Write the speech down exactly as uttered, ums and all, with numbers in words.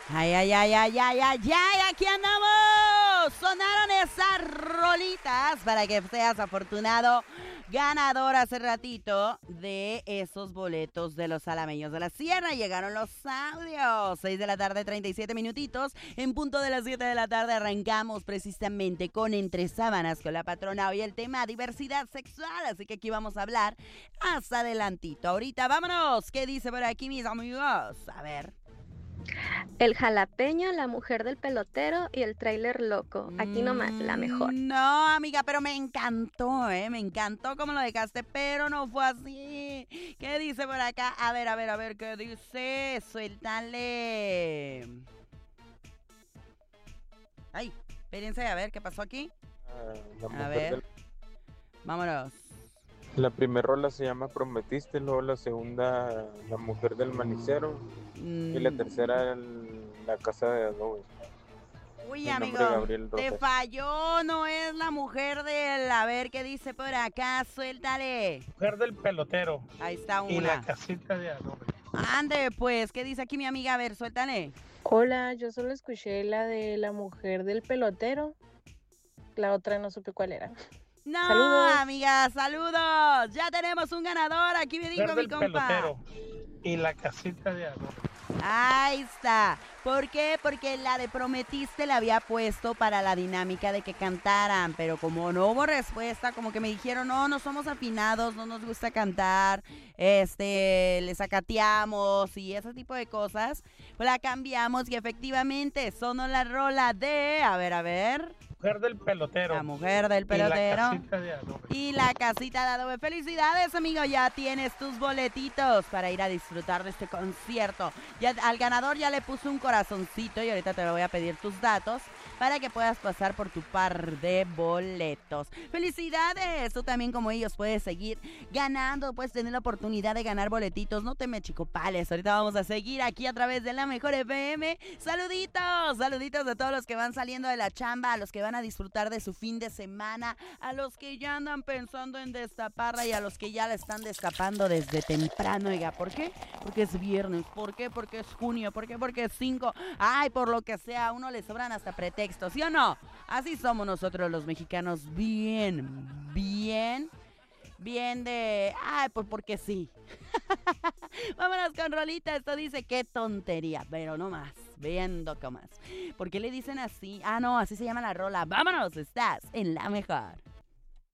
Ay, ay, ay, ay, ay, ay, ay, aquí andamos. Sonaron esas rolitas para que seas afortunado ganador hace ratito de esos boletos de los Alameños de la Sierra. Llegaron los audios. seis de la tarde, treinta y siete minutitos. En punto de las siete de la tarde arrancamos precisamente con Entre Sábanas con la patrona. Hoy el tema diversidad sexual, así que aquí vamos a hablar más adelantito. Ahorita vámonos. ¿Qué dice por aquí mis amigos? A ver. El jalapeño, la mujer del pelotero y el tráiler loco. Aquí nomás, la mejor. No, amiga, pero me encantó, ¿eh? Me encantó cómo lo dejaste, pero no fue así. ¿Qué dice por acá? A ver, a ver, a ver, ¿qué dice? Suéltale. Ay, espérense, a ver, ¿qué pasó aquí? La A mujer ver, del- vámonos. La primera rola se llama Prometiste, luego la segunda La mujer del manicero y la Mm. tercera el- La casa de adobe. Uy, Mi amigo, nombre es Gabriel te Rojas. falló, no es la mujer del... A ver, ¿qué dice por acá? Suéltale. Mujer del pelotero Ahí está y la una. casita de adobe. Ande, pues, ¿qué dice aquí mi amiga? A ver, suéltale. Hola, yo solo escuché la de la mujer del pelotero. La otra no supe cuál era. No, Saludos. amiga, saludos. Ya tenemos un ganador. Aquí me dijo Mujer mi del compa. pelotero y la casita de adobe. Ahí está. ¿Por qué? Porque la de Prometiste la había puesto para la dinámica de que cantaran, pero como no hubo respuesta, como que me dijeron, no, no somos afinados, no nos gusta cantar, este, le sacateamos y ese tipo de cosas, pues la cambiamos y efectivamente sonó la rola de, a ver, a ver, Mujer del pelotero la mujer del y la pelotero. casita de adobe. Y la casita de adobe. Felicidades, amigo. Ya tienes tus boletitos para ir a disfrutar de este concierto. Ya, al ganador ya le puse un corazoncito y ahorita te lo voy a pedir tus datos para que puedas pasar por tu par de boletos. Felicidades. Tú también, como ellos, puedes seguir ganando. Puedes tener la oportunidad de ganar boletitos. No te me chicopales. Ahorita vamos a seguir aquí a través de la Mejor F M. Saluditos. Saluditos a todos los que van saliendo de la chamba, a los que van a disfrutar de su fin de semana, a los que ya andan pensando en destaparla y a los que ya la están destapando desde temprano. Oiga, ¿por qué? Porque es viernes. ¿Por qué? Porque es junio. ¿Por qué? Porque es cinco. Ay, por lo que sea, a uno le sobran hasta pretextos, ¿sí o no? Así somos nosotros los mexicanos, bien, bien, bien de... Ay, pues porque sí. Vámonos con rolita. Esto dice qué tontería, pero no más. Viendo cómo más. ¿Por qué le dicen así? Ah, no, así se llama la rola. Vámonos, estás en la mejor.